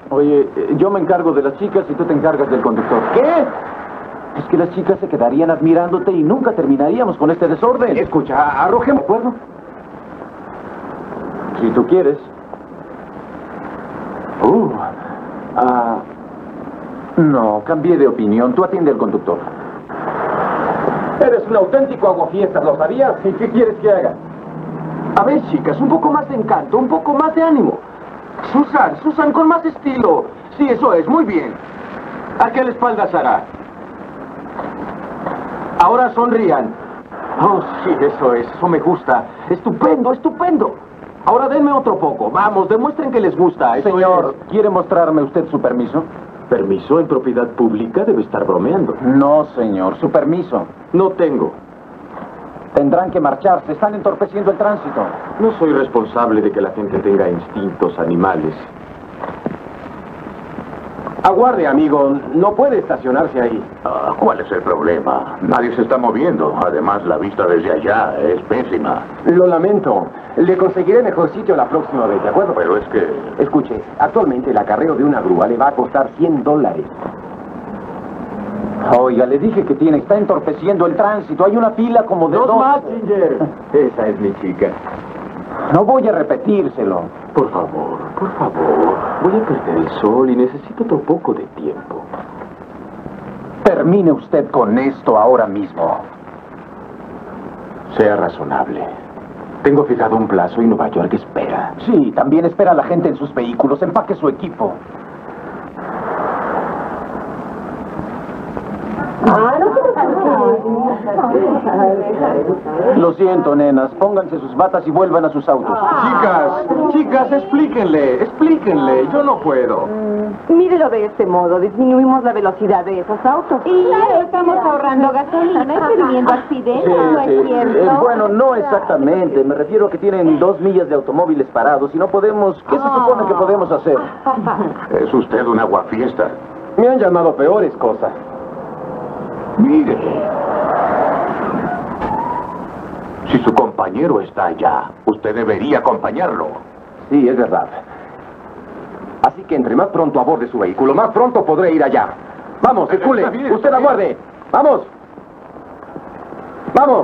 Oye, yo me encargo de las chicas y tú te encargas del conductor. ¿Qué? Es que las chicas se quedarían admirándote y nunca terminaríamos con este desorden. Escucha, arrojemos. ¿De acuerdo? Si tú quieres. No, cambié de opinión. Tú atiende al conductor. Eres un auténtico aguafiestas, ¿lo sabías? ¿Y qué quieres que haga? A ver, chicas, un poco más de encanto, un poco más de ánimo. Susan, con más estilo. Sí, eso es, muy bien. ¿A qué la espalda, Sara? Ahora sonrían. Oh, sí, eso me gusta. Estupendo, estupendo. Ahora denme otro poco. Vamos, demuestren que les gusta. Señor, ¿quiere mostrarme usted su permiso? ¿Permiso en propiedad pública? Debe estar bromeando. No, señor, su permiso. No tengo. Tendrán que marcharse, están entorpeciendo el tránsito. No soy responsable de que la gente tenga instintos animales. Aguarde, amigo. No puede estacionarse ahí. ¿Cuál es el problema? Nadie se está moviendo. Además, la vista desde allá es pésima. Lo lamento. Le conseguiré mejor sitio la próxima vez, ¿de acuerdo? Pero es que... Escuche, actualmente el acarreo de una grúa le va a costar $100. Oiga, le dije que está entorpeciendo el tránsito. Hay una fila como de Dos dos. más, Ginger. Esa es mi chica. No voy a repetírselo. Por favor, por favor. Voy a perder el sol y necesito otro poco de tiempo. Termine usted con esto ahora mismo. Sea razonable. Tengo fijado un plazo y Nueva York espera. Sí, también espera a la gente en sus vehículos. Empaque su equipo. Lo siento, nenas. Pónganse sus batas y vuelvan a sus autos. Chicas, explíquenle. Yo no puedo. Mírelo de este modo, disminuimos la velocidad de esos autos. Y estamos ahorrando gasolina y previniendo accidentes, ¿no es cierto? Bueno, no exactamente. Me refiero a que tienen 2 millas de automóviles parados y no podemos... ¿Qué se supone que podemos hacer? Es usted un aguafiesta. Me han llamado peores cosas. Mire. Si su compañero está allá, usted debería acompañarlo. Sí, es verdad. Así que entre más pronto aborde su vehículo, más pronto podré ir allá. Vamos, circule. Usted aguarde. Vamos. Vamos.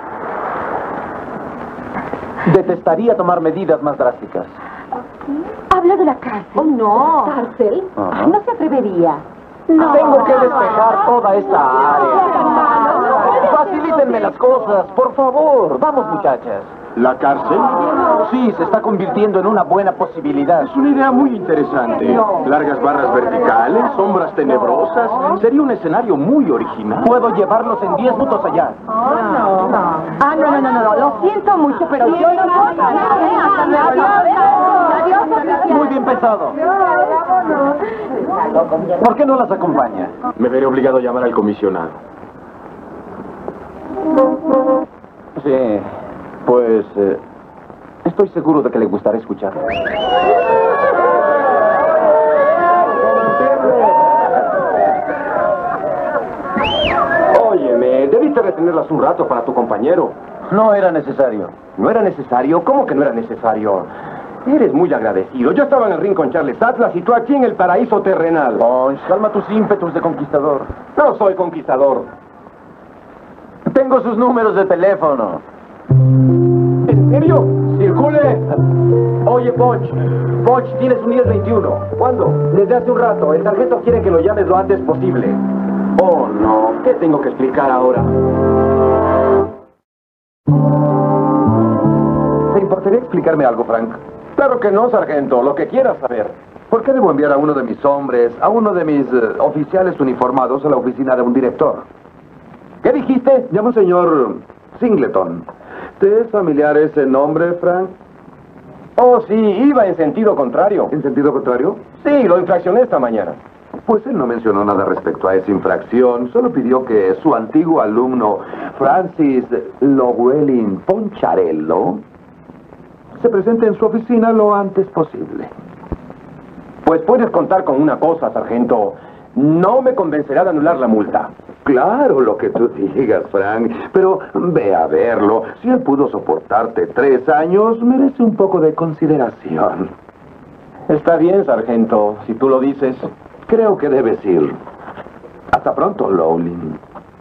Detestaría tomar medidas más drásticas. Habla de la cárcel. Oh, no. ¿Cárcel? Ajá. No se atrevería. No. Tengo que despejar toda esta área. Facilítenme las cosas, por favor. Vamos, muchachas. ¿La cárcel? Sí, se está convirtiendo en una buena posibilidad. Es una idea muy interesante. Largas barras verticales, sombras tenebrosas. Sería un escenario muy original. Puedo llevarlos en 10 minutos allá. No. Lo siento mucho, pero yo no puedo. Adiós. Muy bien pensado. ¿Por qué no las acompaña? Me veré obligado a llamar al comisionado. Sí, pues estoy seguro de que le gustará escuchar. Óyeme, debiste retenerlas un rato para tu compañero. No era necesario. ¿No era necesario? ¿Cómo que no era necesario? Eres muy agradecido. Yo estaba en el ring con Charles Atlas y tú aquí en el paraíso terrenal. Ponch, calma tus ímpetus de conquistador. No soy conquistador. Tengo sus números de teléfono. ¿En serio? ¡Circule! Oye, Poch, tienes un 1021. ¿Cuándo? Desde hace un rato. El sargento quiere que lo llames lo antes posible. Oh, no. ¿Qué tengo que explicar ahora? ¿Te importaría explicarme algo, Frank? Claro que no, sargento. Lo que quieras saber. ¿Por qué debo enviar a uno de mis hombres, a uno de mis oficiales uniformados a la oficina de un director? ¿Qué dijiste? Llamo señor Singleton. ¿Te es familiar ese nombre, Frank? Oh, sí, iba en sentido contrario. ¿En sentido contrario? Sí, lo infraccioné esta mañana. Pues él no mencionó nada respecto a esa infracción. Solo pidió que su antiguo alumno, Francis Llewellyn Poncharello, se presente en su oficina lo antes posible. Pues puedes contar con una cosa, sargento. No me convencerá de anular la multa. Claro, lo que tú digas, Frank. Pero ve a verlo. Si él pudo soportarte 3 años, merece un poco de consideración. Está bien, sargento, si tú lo dices. Creo que debes ir. Hasta pronto, Lowling.